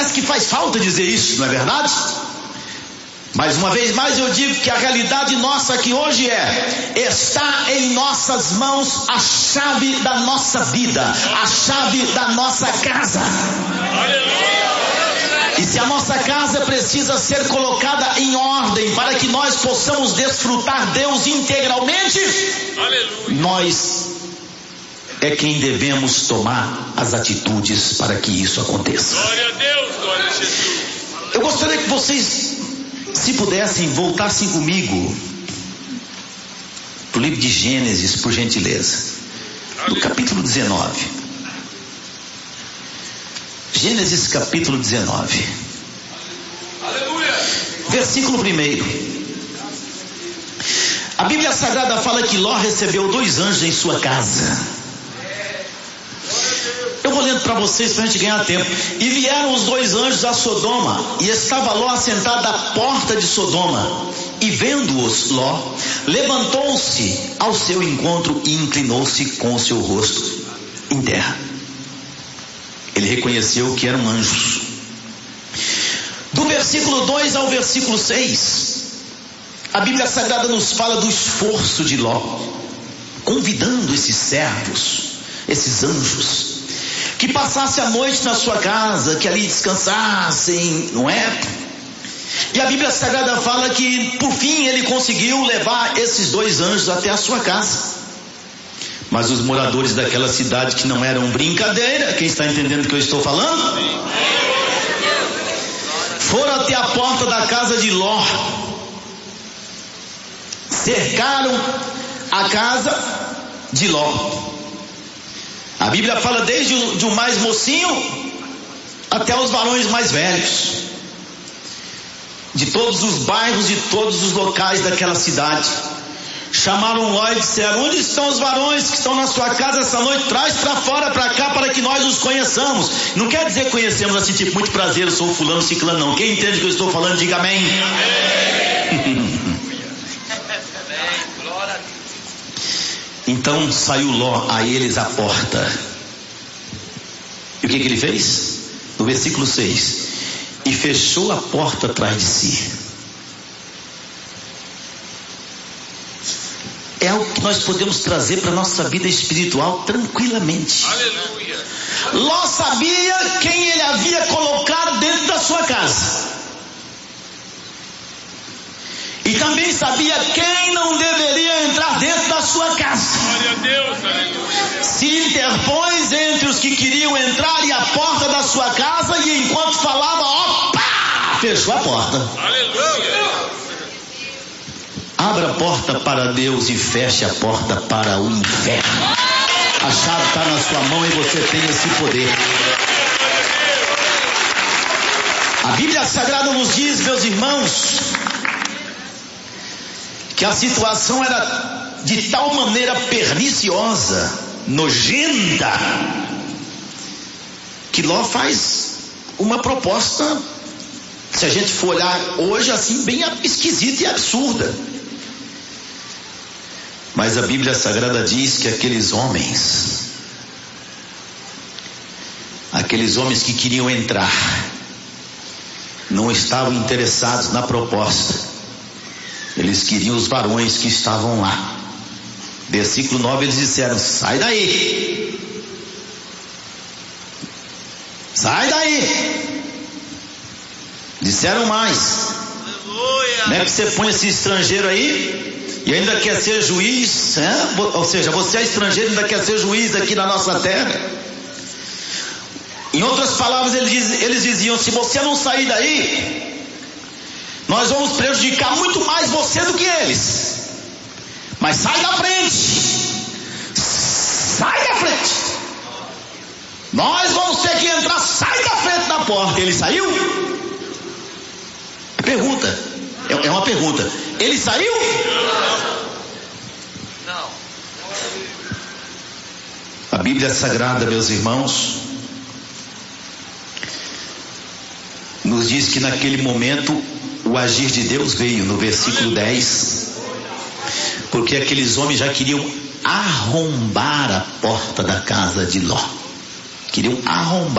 parece que faz falta dizer isso, não é verdade? Mas uma vez mais eu digo que a realidade nossa aqui hoje está em nossas mãos a chave da nossa vida, a chave da nossa casa. E se a nossa casa precisa ser colocada em ordem para que nós possamos desfrutar Deus integralmente, nós é quem devemos tomar as atitudes para que isso aconteça. Glória a Deus, glória a Jesus. Eu gostaria que vocês, se pudessem, voltassem comigo para o livro de Gênesis, por gentileza, no capítulo 19. Gênesis capítulo 19, versículo 1. A Bíblia Sagrada fala que Ló recebeu 2 anjos em sua casa. Eu vou lendo para vocês para a gente ganhar tempo. E vieram os 2 anjos a Sodoma, e estava Ló assentado à porta de Sodoma. E vendo-os, Ló levantou-se ao seu encontro e inclinou-se com o seu rosto em terra. Ele reconheceu que eram anjos. Do versículo 2 ao versículo 6, a Bíblia Sagrada nos fala do esforço de Ló, convidando esses servos, esses anjos, que passassem a noite na sua casa, que ali descansassem, não é? E a Bíblia Sagrada fala que por fim ele conseguiu levar esses 2 anjos até a sua casa. Mas os moradores daquela cidade, que não eram brincadeira, quem está entendendo o que eu estou falando? Foram até a porta da casa de Ló, cercaram a casa de Ló. A Bíblia fala desde o mais mocinho até os varões mais velhos, de todos os bairros, de todos os locais daquela cidade. Chamaram Ló e disseram: onde estão os varões que estão na sua casa essa noite? Traz para fora, para cá, para que nós os conheçamos. Não quer dizer conhecemos assim, tipo, muito prazer, eu sou fulano, ciclano, não. Quem entende o que eu estou falando, diga amém. Então saiu Ló a eles à porta. E o que ele fez? No versículo 6: e fechou a porta atrás de si. É algo que nós podemos trazer para a nossa vida espiritual tranquilamente. Aleluia. Ló sabia quem ele havia colocado dentro da sua casa. E também sabia quem não deveria entrar dentro da sua casa. Glória a Deus, aleluia. Se interpôs entre os que queriam entrar e a porta da sua casa, e enquanto falava, opa, fechou a porta. Aleluia. Abra a porta para Deus e feche a porta para o inferno. A chave está na sua mão e você tem esse poder. A Bíblia Sagrada nos diz, meus irmãos, que a situação era de tal maneira perniciosa, nojenta, que Ló faz uma proposta, se a gente for olhar hoje, assim, bem esquisita e absurda. Mas a Bíblia Sagrada diz que aqueles homens que queriam entrar, não estavam interessados na proposta. Eles queriam os varões que estavam lá. Versículo 9, eles disseram: sai daí, sai daí. Disseram mais: como é que você põe esse estrangeiro aí e ainda quer ser juiz, né? Ou seja, você é estrangeiro e ainda quer ser juiz aqui na nossa terra? Em outras palavras, eles diziam: se você não sair daí, nós vamos prejudicar muito mais você do que eles. Mas sai da frente, sai da frente, nós vamos ter que entrar, sai da frente da porta. Ele saiu? Pergunta, é uma pergunta. Ele saiu? Não. A Bíblia Sagrada, meus irmãos, nos diz que naquele momento o agir de Deus veio, no versículo 10, porque aqueles homens já queriam arrombar a porta da casa de Ló. Queriam arrombar.